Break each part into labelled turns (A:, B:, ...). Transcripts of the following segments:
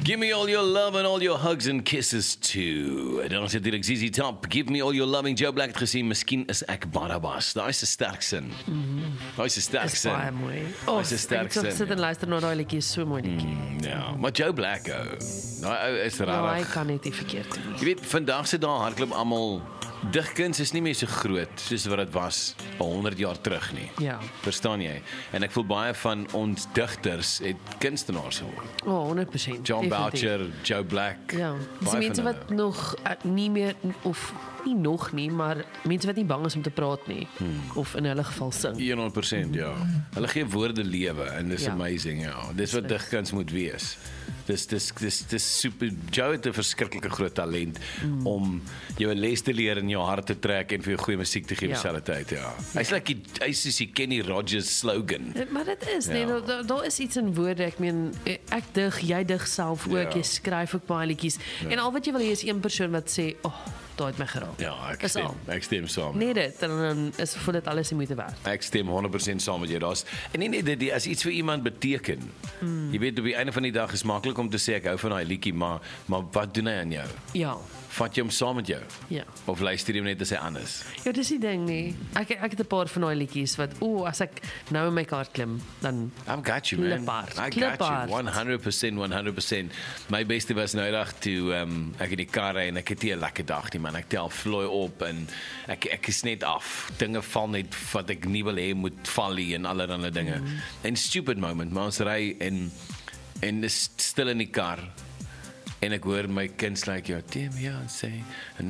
A: Give me all your love and all your hugs and kisses too. En dan is dit direk ZZ Top. Give me all your loving. Joe Black het gesê, miskien is ek Barabbas. Daar is 'n sterk sin. Daar is 'n sterk sin.
B: Baie mooi.
A: Daar is 'n sterk sin.
B: Ek sit en luister na daai liedjie, so mooi liedjie.
A: Ja, maar Joe Black, daai ou is
B: Ja, hy
A: rarig.
B: kan net nie verkeerd doen nie.
A: Jy weet, vandag se dae hardloop almal. Digkuns is nie meer so groot soos wat dit was 100 jaar terug nie.
B: Ja.
A: Verstaan jy? En ek voel baie van ons digters het kunstenaars geword.
B: 100%.
A: John
B: definitief.
A: Boucher, Joe Black.
B: Ja, dis
A: baie
B: mense
A: van
B: wat nog nie meer, of nie nog nie, maar mense wat nie bang is om te praat nie, of in hulle geval sing.
A: 100%, ja. Hulle gee woorde lewe en dis
B: Ja.
A: amazing, ja. Dis wat digkuns moet wees. Dis super. Joe het 'n verskriklike groot talent om jou 'n les te leer in jou hart te trek en vir jou goeie musiek te gee op dieselfde tyd, ja. Hy's soos die Kenny Rogers slogan.
B: Maar dit is, nee,
A: Ja.
B: daar is iets in woorde, ek meen, ek dig, jy dig self ook,
A: Ja.
B: jy skryf ook baie liedjies, en al wat jy wil hê is een persoon wat sê, daai het my geraak.
A: Ja,
B: Is al.
A: ek stem saam.
B: Nee dit, en dan is voel dit alles die moeite werd.
A: Ek stem 100% saam met jou. Daar's en nie net dit as iets vir iemand beteken. Jy weet op die einde van die dag is maklik om te sê ek hou van daai liedjie, maar wat doen hy aan jou?
B: Ja.
A: Vat jy hom saam met jou?
B: Ja.
A: Of luister jy hom net as hy anders?
B: Ja, dis die ding nie. Ek het 'n paar van daai liedjies wat as ek nou in my kar klim, dan
A: I've got you, man.
B: Kliphard,
A: I got
B: kliphard.
A: you 100%. My beste was nou dag toe ek in die kar ry en ek het nie 'n lekker dag nie, man. Ek tel vloei op en ek is net af. Dinge val net wat ek nie wil hê moet val nie en allerlei dinge. En stupid moment, maar ons ry en dis stil in die kar. En ek hoor my kind like, "Dear Beyonce."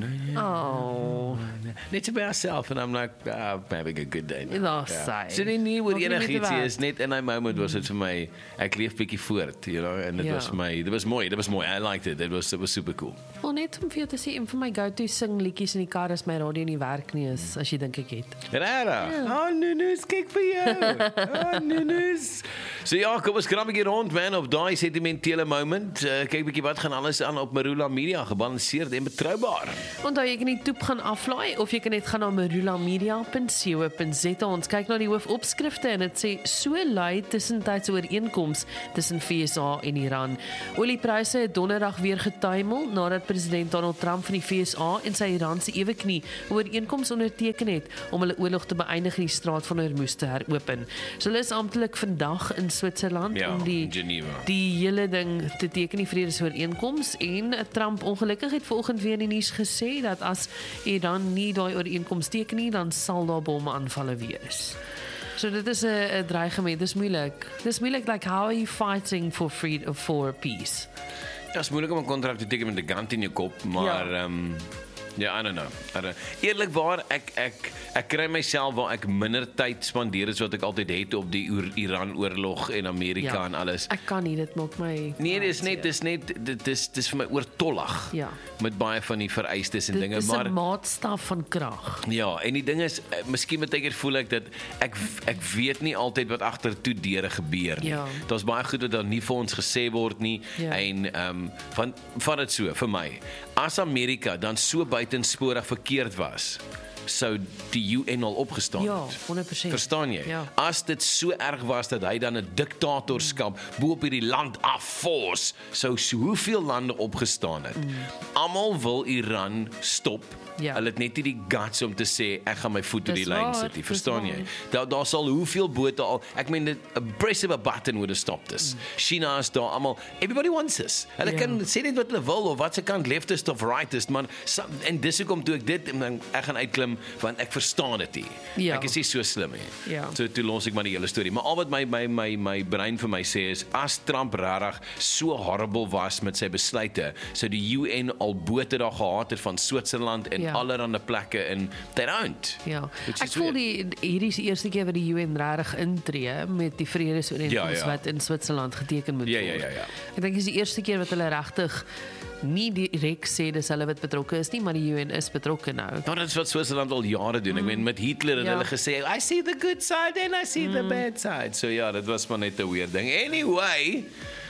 A: Net so by herself and I'm like, I'm having a good day.
B: Ja, saai.
A: So nie oor
B: Hoef nie meer te
A: enigiets nie,
B: werk.
A: is net in daai moment was dit vir my, ek leef bietjie voort, you know, en dit
B: Ja.
A: was my, dit was mooi, I liked it, it was super cool.
B: Wel net om vir jou te sê, een van my go-to sing liedjies in die kar as my radio nie werk nie is, as jy dink ek het.
A: Rara, Nunus, kyk vir jou, Nunus. So ja, kom ons krap 'n bietjie rond, man, op daai sentimentele moment, kyk bietjie wat gaan alles aan op Marula Media, gebalanseerd en betroubaar.
B: Onthou jy kan die toep gaan aflaai of jy kan net gaan na marulamedia.co.za. Ons kyk na die hoofopskrifte en dit sê so lui tussentydse ooreenkoms tussen VSA en Iran. Oliepryse het donderdag weer getuimel nadat president Donald Trump van die VSA en sy Iranse eweknie 'n ooreenkoms onderteken het om hulle oorlog te beëindig en die straat van Hormuz te heropen. So hulle is amptelik vandag in Switserland
A: Ja,
B: om
A: Geneva.
B: die hele ding te teken, die vredesooreenkoms, en Trump ongelukkig het vanoggend weer in die nuus gesê dat as Iran nie daai ooreenkoms teken nie, dan sal daar bomaanvalle wees. So dit is 'n dreigement, dis moeilik. Dis moeilik, like how are you fighting for freedom, for peace?
A: Ja, is moeilik om 'n kontrak te teken met 'n gun in jou kop, maar ja, I don't know. Eerlikwaar, ek kry myself waar ek minder tyd spandeer as wat ek altyd het op die Iran-oorlog en Amerika en alles.
B: Ek kan nie, dit maak my
A: Nee, dis vir my oortollig.
B: Ja.
A: Met baie van die vereistes en
B: dit
A: dinge,
B: is
A: maar
B: 'n maatstaf van krag.
A: ja, en die ding is, miskien baie keer voel ek dat ek weet nie altyd wat agtertoe deure gebeur nie.
B: Ja.
A: Daar's baie goed wat daar nie vir ons gesê word nie
B: Ja.
A: en van dit so vir my. As Amerika dan so buitensporig verkeerd was, sou die UN al opgestaan
B: Ja,
A: het.
B: 100%.
A: Verstaan jy?
B: Ja.
A: As dit so erg was dat hy dan 'n diktatorskap bo op hierdie land afforce, sou hoeveel lande opgestaan het. Almal wil Iran stop.
B: Ja.
A: Hulle het net nie die guts om te sê ek gaan my voet op die
B: Dis
A: lyn
B: waar,
A: sit nie.
B: dis
A: Verstaan jy?
B: waar.
A: Daar sal hoeveel bote al, ek meen dit, a press of a button would have stopped this. China is daar almal, everybody wants this. Hulle
B: Ja.
A: kan sê net wat hulle wil of wat se kant leftist of rightist, maar en dis hoekom toe ek dit en dan ek gaan uitklim want ek verstaan dit nie.
B: Ja.
A: Ek is nie so slim nie.
B: Ja.
A: So toe los ek maar die hele storie. Maar al wat my brein vir my sê is as Trump regtig so horrible was met sy besluite, sou die UN al bote daar gehad het van Switserland en
B: Ja.
A: allerlande plekke en they don't.
B: Ja,
A: Which
B: ek
A: is
B: voel
A: weird.
B: hierdie is die eerste keer wat die UN regtig intree met die vredesooreenkoms
A: Ja.
B: wat in Switserland geteken moet
A: Ja,
B: word.
A: ja.
B: Ek dink dis die eerste keer wat hulle regtig nie direk sê dis hulle wat betrokke is nie, maar die UN is betrokke nou.
A: Nou, dit is wat Switserland al jare doen. Ek meen met Hitler het
B: Ja.
A: hulle gesê I see the good side and I see the bad side. So ja, dit was maar net 'n weird ding. Anyway,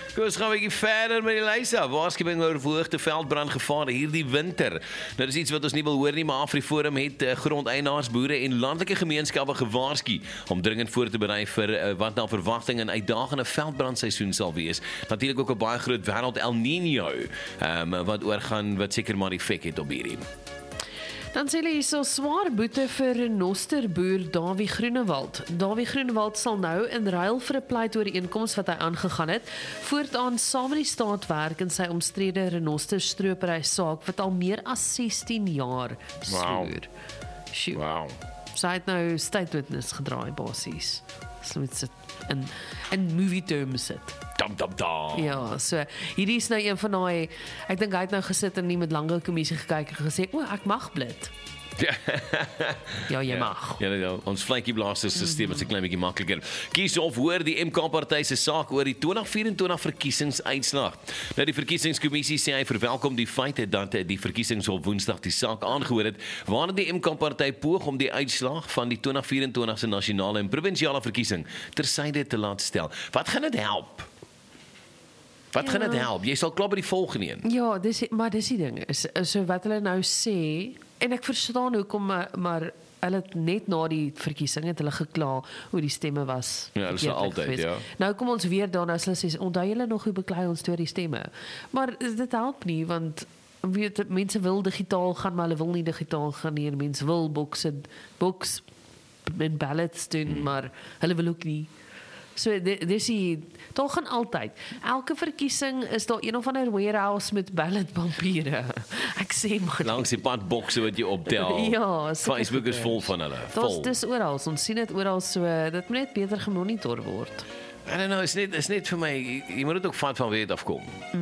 A: Kom ons gaan 'n bietjie verder met die lys af. Waarskuwing oor verhoogde veldbrandgevaar hierdie winter. Nou dis iets wat ons nie wil hoor nie, maar AfriForum het grondeienaars, boere en landelike gemeenskappe gewaarsku om dringend voor te berei vir wat na verwagting 'n uitdagende veldbrandseisoen sal wees. Natuurlik ook 'n baie groot wêreld El Niño wat oorgaan wat seker maar effek het op hierdie.
B: Dan sê hulle hierso swaar boete vir renosterboer Dawie Groenewald. Dawie Groenewald sal nou in ruil vir 'n pleitooreenkoms wat hy aangegaan het, voortaan saam met die staat werk in sy omstrede renosterstropery saak wat al meer as 16 jaar soer.
A: Wow.
B: Sy het nou state witness gedraai basies. So met sit in movie terms sit. Ja, so hierdie is nou een van daai, ek dink hy het nou gesit en nie met lange kommissie gekyk en gesê, "O, ek mag blit." Ja, jy mag.
A: Ja, ons vletjieblasterstelsel is 'n klein bietjie makliker. Kies of hoor die MK-party se saak oor die 2024 verkiesingsuitslag. Nou die verkiesingskommissie sê hy verwelkom die feit dat die verkiesings op Woensdag die saak aangehoor het, waarna die MK-party poog om die uitslag van die 2024 se nasionale en provinsiale verkiesing tersyde te laat stel. Wat gaan dit help? Wat gaan dit help? Jy sal klaar by die volgende een.
B: Ja, maar dis die ding. So wat hulle nou sê, en ek verstaan hoekom, maar hulle het net na die verkiesing het hulle gekla hoe die stemme was.
A: Ja, hulle sal altyd,
B: geweest.
A: ja.
B: Nou kom ons weer daarna as hulle sê, onthou julle nog hoe beklei ons deur die stemme. Maar dit help nie, want weet mense wil digitaal gaan, maar hulle wil nie digitaal gaan nie. Mense wil boks en ballots doen, maar hulle wil ook nie. So dis die daar gaan altyd. Elke verkiesing is daar een of ander warehouse met ballotpapiere. Ek sê maar
A: langs die pad bokse wat jy optel.
B: Ja,
A: Facebook is vol van hulle.
B: Dis oral. Ons sien dit oral, so dit moet net beter gemonitor word.
A: I don't know, is net vir my, jy moet dit ook vat van weet afkom.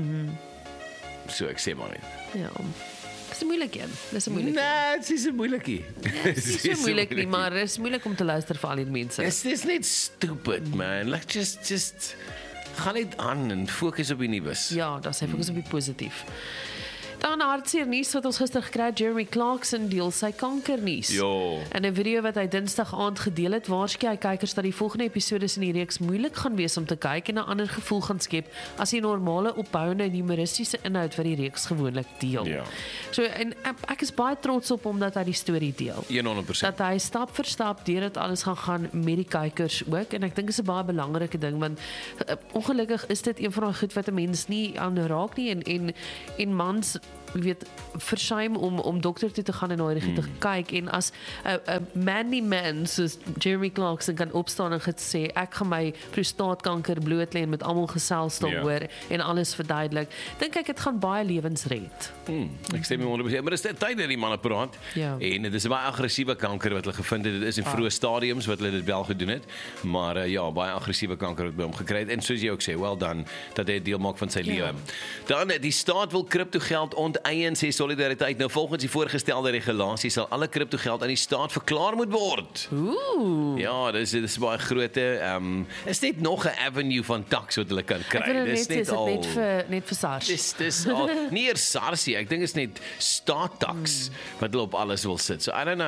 A: So ek sê maar net.
B: Ja. Dis 'n moeilike een. Dis 'n moeilike.
A: Nee, dit is nie moeilikie.
B: Dit is nie so moeilik nie, maar dit is moeilik om te luister vir al die mense.
A: Dis net stupid, man. Like just gaan net aan en fokus op die nuus.
B: Ja, daar sê fokus op die positief. Dan hartseer nuus wat ons gister gekry het, Jeremy Clarkson deel sy kankernuus.
A: Jo.
B: In 'n video wat hy Dinsdag aand gedeel het, waarsku hy kykers dat die volgende episodes in die reeks moeilik gaan wees om te kyk en 'n ander gevoel gaan skep as die normale opbouende en humoristiese inhoud wat die reeks gewoonlik deel.
A: Ja.
B: So en ek is baie trots op hom dat hy die storie deel.
A: 100%.
B: Dat hy stap vir stap deur dit alles gaan met die kykers ook, en ek dink is 'n baie belangrike ding, want ongelukkig is dit een van daai goed wat 'n mens nie aan raak nie, en mans weet versuim om dokter toe te gaan en daai te kyk, en as 'n manly man soos Jeremy Clarkson kan opstaan en sê ek gaan my prostaatkanker bloot lê en met almal gesels daaroor en alles verduidelik, dink ek dit gaan baie lewens red.
A: Ek stem mee 100%, maar dis tyd dat die manne praat.
B: Ja.
A: En dit is 'n baie aggressiewe kanker wat hulle gevind het. Dit is in vroeë stadiums wat hulle dit wel gedoen het, maar ja, baie aggressiewe kanker wat by hom gekry het, en soos jy ook sê, well done dat hy deel maak van sy lewe. Dan die staat wil kriptogeld onteien, sê Solidariteit. Nou volgens die voorgestelde regulasies sal alle kriptogeld aan die staat verklaar moet word. Ja, dis baie groot. Is net nog 'n avenue van tax wat hulle kan kry.
B: Dis net vir SARS.
A: Dis al nie eers SARS nie. Ek dink is net staattax wat hulle op alles wil sit. So I don't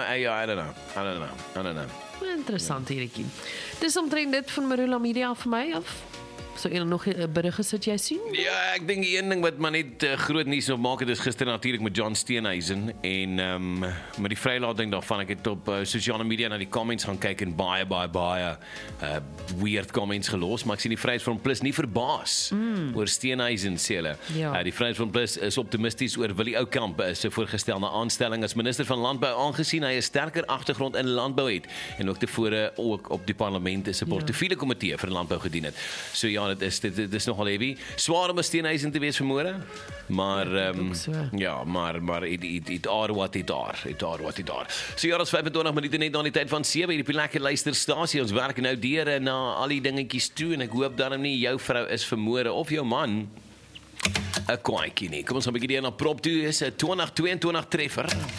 A: know.
B: Interessant hierdie. Dis omtrent dit van Marula Media vir my af. So nog 'n berige sit jy sien?
A: Ja, ek dink een ding wat maar net groot nuus op maak het is gister natuurlik met John Steenhuisen en met die vrylating daarvan. Ek het op sosiale media na die comments gaan kyk en baie weird comments gelos, maar ek sien die Vryheidsfront Plus nie verbaas oor Steenhuisen, sê hulle.
B: Ja.
A: Die Vryheidsfront Plus is optimisties oor Willie Oukamp se voorgestelde aanstelling as minister van landbou, aangesien hy 'n sterker agtergrond in landbou het en ook tevore ook op die parlement se portefeulje komitee vir landbou gedien het. So ja, dit is nogal heavy. Swaar om 'n Steenhuisen te wees vanmôre, maar ja, maar it are what it are. So ja, ons 25 minute net na die tyd van 7 hierdie lekker luisterstasie. Ons werk nou deur na al die dingetjies toe en ek hoop dan nie jou vrou is vanmôre of jou man 'n kwaadjie nie. Kom ons gaan 'n bietjie na prop toe, is 'n 2022 treffer.